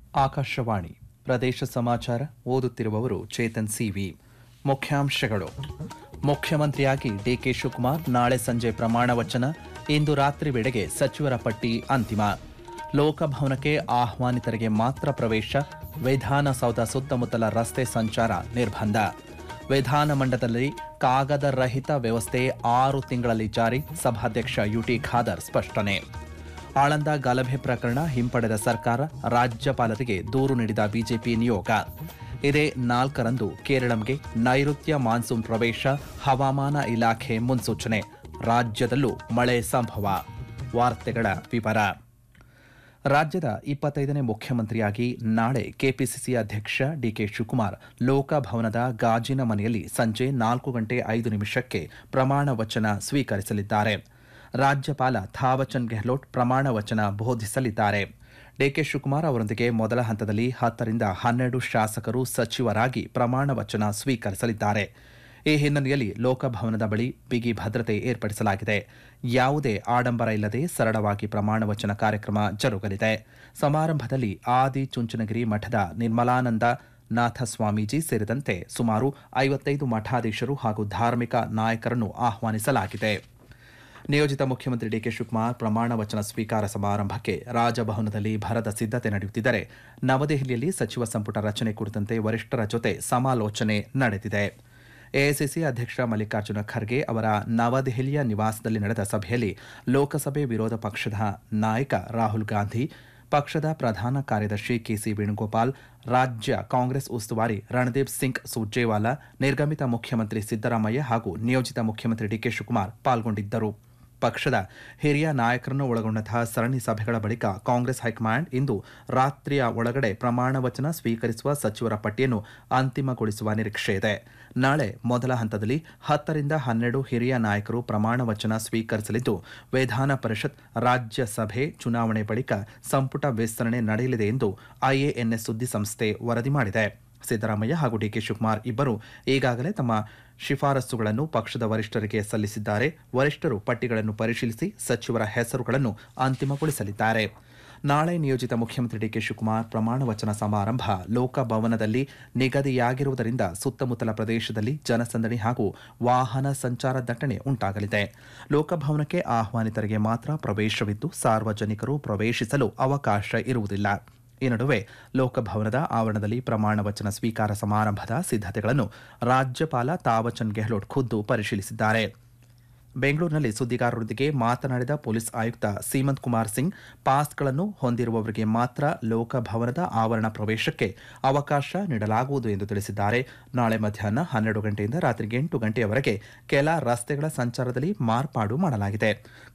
ಆಕಾಶವಾಣಿ ಪ್ರದೇಶ ಸಮಾಚಾರ ಓದುತ್ತಿರುವವರು ಚೇತನ್ ಸಿವಿ. ಮುಖ್ಯಾಂಶಗಳು. ಮುಖ್ಯಮಂತ್ರಿಯಾಗಿ ಡಿಕೆ ಶಿವಕುಮಾರ್ ನಾಳೆ ಸಂಜೆ ಪ್ರಮಾಣ ವಚನ. ಇಂದು ರಾತ್ರಿ ವೇಳೆಗೆ ಸಚಿವರ ಪಟ್ಟಿ ಅಂತಿಮ. ಲೋಕಭವನಕ್ಕೆ ಆಹ್ವಾನಿತರಿಗೆ ಮಾತ್ರ ಪ್ರವೇಶ. ವಿಧಾನಸೌಧ ಸುತ್ತಮುತ್ತಲ ರಸ್ತೆ ಸಂಚಾರ ನಿರ್ಬಂಧ. ವಿಧಾನಮಂಡಲದಲ್ಲಿ ಕಾಗದ ರಹಿತ ವ್ಯವಸ್ಥೆ 6 ತಿಂಗಳಲ್ಲಿ ಜಾರಿ. ಸಭಾಧ್ಯಕ್ಷ ಯುಟಿ ಖಾದರ್ ಸ್ಪಷ್ಟನೆ. ಆಳಂದ ಗಲಭೆ ಪ್ರಕರಣ ಹಿಂಪಡೆದ ಸರ್ಕಾರ, ರಾಜ್ಯಪಾಲರಿಗೆ ದೂರು ನೀಡಿದ ಬಿಜೆಪಿ ನಿಯೋಗ. ಇದೇ 4ರಂದು ಕೇರಳಂಗೆ ನೈಋತ್ಯ ಮಾನ್ಸೂನ್ ಪ್ರವೇಶ. ಹವಾಮಾನ ಇಲಾಖೆ ಮುನ್ಸೂಚನೆ. ರಾಜ್ಯದಲ್ಲೂ ಮಳೆ ಸಂಭವ. ವಾರ್ತೆಗಳ ವಿವರ. ರಾಜ್ಯದ 25ನೇ ಮುಖ್ಯಮಂತ್ರಿಯಾಗಿ ನಾಳೆ ಕೆಪಿಸಿಸಿ ಅಧ್ಯಕ್ಷ ಡಿಕೆ ಶಿವಕುಮಾರ್ ಲೋಕಭವನದ ಗಾಜಿನ ಮನೆಯಲ್ಲಿ ಸಂಜೆ 4:05 ಪ್ರಮಾಣ ವಚನ ಸ್ವೀಕರಿಸಲಿದ್ದಾರೆ. ರಾಜ್ಯಪಾಲ ಥಾವರ್ಚಂದ್ ಗೆಹ್ಲೋಟ್ ಪ್ರಮಾಣ ವಚನ ಬೋಧಿಸಲಿದ್ದಾರೆ. ಡಿಕೆ ಶಿವಕುಮಾರ್ ಅವರೊಂದಿಗೆ ಮೊದಲ ಹಂತದಲ್ಲಿ 10ರಿಂದ 12 ಶಾಸಕರು ಸಚಿವರಾಗಿ ಪ್ರಮಾಣ ವಚನ ಸ್ವೀಕರಿಸಲಿದ್ದಾರೆ. ಈ ಹಿನ್ನೆಲೆಯಲ್ಲಿ ಲೋಕಭವನದ ಬಳಿ ಬಿಗಿ ಭದ್ರತೆ ಏರ್ಪಡಿಸಲಾಗಿದೆ. ಯಾವುದೇ ಆಡಂಬರ ಇಲ್ಲದೆ ಸರಳವಾಗಿ ಪ್ರಮಾಣ ವಚನ ಕಾರ್ಯಕ್ರಮ ಜರುಗಲಿದೆ. ಸಮಾರಂಭದಲ್ಲಿ ಆದಿಚುಂಚನಗಿರಿ ಮಠದ ನಿರ್ಮಲಾನಂದ ನಾಥ ಸ್ವಾಮೀಜಿ ಸೇರಿದಂತೆ ಸುಮಾರು 55 ಮಠಾಧೀಶರು ಹಾಗೂ ಧಾರ್ಮಿಕ ನಾಯಕರನ್ನು ಆಹ್ವಾನಿಸಲಾಗಿದೆ. ನಿಯೋಜಿತ ಮುಖ್ಯಮಂತ್ರಿ ಡಿಕೆ ಶಿವಕುಮಾರ್ ಪ್ರಮಾಣ ವಚನ ಸ್ವೀಕಾರ ಸಮಾರಂಭಕ್ಕೆ ರಾಜಭವನದಲ್ಲಿ ಭರದ ಸಿದ್ಧತೆ ನಡೆಯುತ್ತಿದ್ದರೆ, ನವದೆಹಲಿಯಲ್ಲಿ ಸಚಿವ ಸಂಪುಟ ರಚನೆ ಕುರಿತಂತೆ ವರಿಷ್ಠರ ಜೊತೆ ಸಮಾಲೋಚನೆ ನಡೆದಿದೆ. ಎಐಸಿಸಿ ಅಧ್ಯಕ್ಷ ಮಲ್ಲಿಕಾರ್ಜುನ ಖರ್ಗೆ ಅವರ ನವದೆಹಲಿಯ ನಿವಾಸದಲ್ಲಿ ನಡೆದ ಸಭೆಯಲ್ಲಿ ಲೋಕಸಭೆ ವಿರೋಧ ಪಕ್ಷದ ನಾಯಕ ರಾಹುಲ್ ಗಾಂಧಿ, ಪಕ್ಷದ ಪ್ರಧಾನ ಕಾರ್ಯದರ್ಶಿ ಕೆಸಿ ವೇಣುಗೋಪಾಲ್, ರಾಜ್ಯ ಕಾಂಗ್ರೆಸ್ ಉಸ್ತುವಾರಿ ರಣದೀಪ್ ಸಿಂಗ್ ಸುರ್ಜೇವಾಲಾ, ನಿರ್ಗಮಿತ ಮುಖ್ಯಮಂತ್ರಿ ಸಿದ್ದರಾಮಯ್ಯ ಹಾಗೂ ನಿಯೋಜಿತ ಮುಖ್ಯಮಂತ್ರಿ ಡಿಕೆ ಶಿವಕುಮಾರ್ ಪಾಲ್ಗೊಂಡಿದ್ದರು. ಪಕ್ಷದ ಹಿರಿಯ ನಾಯಕರನ್ನು ಒಳಗೊಂಡಂತಹ ಸರಣಿ ಸಭೆಗಳ ಬಳಿಕ ಕಾಂಗ್ರೆಸ್ ಹೈಕಮಾಂಡ್ ಇಂದು ರಾತ್ರಿಯ ಒಳಗಡೆ ಪ್ರಮಾಣ ವಚನ ಸ್ವೀಕರಿಸುವ ಸಚಿವರ ಪಟ್ಟಿಯನ್ನು ಅಂತಿಮಗೊಳಿಸುವ ನಿರೀಕ್ಷೆಯಿದೆ. ನಾಳೆ ಮೊದಲ ಹಂತದಲ್ಲಿ 10ರಿಂದ 12 ಹಿರಿಯ ನಾಯಕರು ಪ್ರಮಾಣ ವಚನ ಸ್ವೀಕರಿಸಲಿದ್ದು, ವಿಧಾನ ಪರಿಷತ್, ರಾಜ್ಯಸಭೆ ಚುನಾವಣೆ ಬಳಿಕ ಸಂಪುಟ ವಿಸ್ತರಣೆ ನಡೆಯಲಿದೆ ಎಂದು ಐಎಎನ್ಎಸ್ ಸುದ್ದಿ ಸಂಸ್ಥೆ ವರದಿ ಮಾಡಿದೆ. ಸಿದ್ದರಾಮಯ್ಯ ಹಾಗೂ ಡಿಕೆ ಶಿವಕುಮಾರ್ ಇಬ್ಬರು ಈಗಾಗಲೇ ತಮ್ಮ ಶಿಫಾರಸುಗಳನ್ನು ಪಕ್ಷದ ವರಿಷ್ಠರಿಗೆ ಸಲ್ಲಿಸಿದ್ದಾರೆ. ವರಿಷ್ಠರು ಪಟ್ಟಿಗಳನ್ನು ಪರಿಶೀಲಿಸಿ ಸಚಿವರ ಹೆಸರುಗಳನ್ನು ಅಂತಿಮಗೊಳಿಸಲಿದ್ದಾರೆ. ನಾಳೆ ನಿಯೋಜಿತ ಮುಖ್ಯಮಂತ್ರಿ ಡಿಕೆ ಶಿವಕುಮಾರ್ ಪ್ರಮಾಣ ವಚನ ಸಮಾರಂಭ ಲೋಕಭವನದಲ್ಲಿ ನಿಗದಿಯಾಗಿರುವುದರಿಂದ ಸುತ್ತಮುತ್ತಲ ಪ್ರದೇಶದಲ್ಲಿ ಜನಸಂದಣಿ ಹಾಗೂ ವಾಹನ ಸಂಚಾರ ದಟ್ಟಣೆ ಉಂಟಾಗಲಿದೆ. ಲೋಕಭವನಕ್ಕೆ ಆಹ್ವಾನಿತರಿಗೆ ಮಾತ್ರ ಪ್ರವೇಶವಿದ್ದು, ಸಾರ್ವಜನಿಕರು ಪ್ರವೇಶಿಸಲು ಅವಕಾಶ ಇರುವುದಿಲ್ಲ. ಈ ನಡುವೆ ಲೋಕಭವನದ ಆವರಣದಲ್ಲಿ ಪ್ರಮಾಣ ವಚನ ಸ್ವೀಕಾರ ಸಮಾರಂಭದ ಸಿದ್ಧತೆಗಳನ್ನು ರಾಜ್ಯಪಾಲ ಥಾವರ್ಚಂದ್ ಗೆಹ್ಲೋಟ್ ಖುದ್ದು ಪರಿಶೀಲಿಸಿದ್ದಾರೆ. ಬೆಂಗಳೂರಿನಲ್ಲಿ ಸುದ್ದಿಗಾರರೊಂದಿಗೆ ಮಾತನಾಡಿದ ಪೊಲೀಸ್ ಆಯುಕ್ತ ಸೀಮಂತ್ ಕುಮಾರ್ ಸಿಂಗ್, ಪಾಸ್ಗಳನ್ನು ಹೊಂದಿರುವವರಿಗೆ ಮಾತ್ರ ಲೋಕಭವನದ ಆವರಣ ಪ್ರವೇಶಕ್ಕೆ ಅವಕಾಶ ನೀಡಲಾಗುವುದು ಎಂದು ತಿಳಿಸಿದ್ದಾರೆ. ನಾಳೆ ಮಧ್ಯಾಹ್ನ 12 ಗಂಟೆಯಿಂದ ರಾತ್ರಿ 8 ಗಂಟೆಯವರೆಗೆ ಕೆಲ ರಸ್ತೆಗಳ ಸಂಚಾರದಲ್ಲಿ ಮಾರ್ಪಾಡು ಮಾಡಲಾಗಿದೆ.